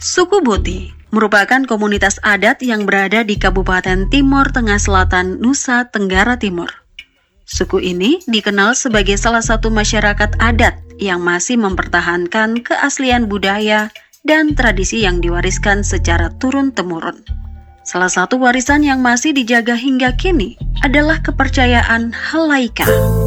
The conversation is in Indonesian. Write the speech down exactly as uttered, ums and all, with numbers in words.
Suku Boti merupakan komunitas adat yang berada di Kabupaten Timor Tengah Selatan, Nusa Tenggara Timur. Suku ini dikenal sebagai salah satu masyarakat adat yang masih mempertahankan keaslian budaya dan tradisi yang diwariskan secara turun-temurun. Salah satu warisan yang masih dijaga hingga kini adalah kepercayaan Halaika.